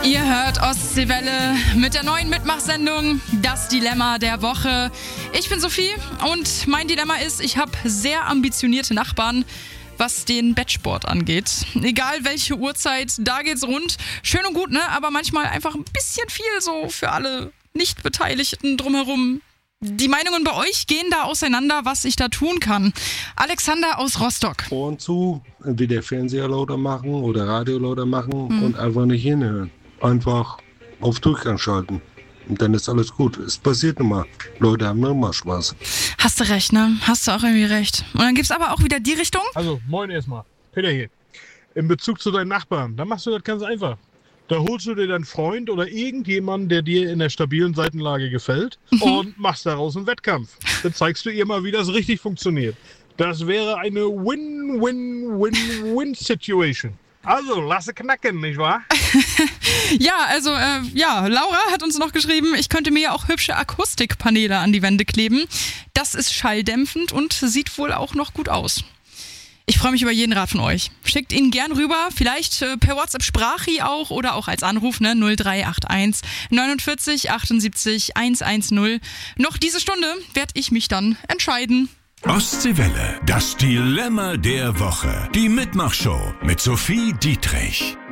Ihr hört Ostseewelle mit der neuen Mitmachsendung Das Dilemma der Woche. Ich bin Sophie und mein Dilemma ist, ich habe sehr ambitionierte Nachbarn, was den Bettsport angeht. Egal welche Uhrzeit, da geht's rund. Schön und gut, ne? Aber manchmal einfach ein bisschen viel so für alle Nicht-Beteiligten drumherum. Die Meinungen bei euch gehen da auseinander, was ich da tun kann. Alexander aus Rostock. Ohren zu, entweder Fernseher lauter machen oder Radio lauter machen und einfach nicht hinhören. Einfach auf Durchgang schalten. Und dann ist alles gut. Es passiert nun mal. Leute haben nur mal Spaß. Hast du recht, ne? Hast du auch irgendwie recht. Und dann gibt's aber auch wieder die Richtung. Also, moin erstmal. Peter hier. In Bezug zu deinen Nachbarn, da machst du das ganz einfach. Da holst du dir deinen Freund oder irgendjemanden, der dir in der stabilen Seitenlage gefällt und machst daraus einen Wettkampf. Dann zeigst du ihr mal, wie das richtig funktioniert. Das wäre eine Win-Win-Win-Win-Situation. Also, lasse knacken, nicht wahr? Laura hat uns noch geschrieben, ich könnte mir ja auch hübsche Akustikpaneele an die Wände kleben. Das ist schalldämpfend und sieht wohl auch noch gut aus. Ich freue mich über jeden Rat von euch. Schickt ihn gern rüber, vielleicht per WhatsApp Sprachi auch oder auch als Anruf, ne, 0381 49 78 110. Noch diese Stunde werde ich mich dann entscheiden. Ostseewelle, das Dilemma der Woche. Die Mitmachshow mit Sophie Dietrich.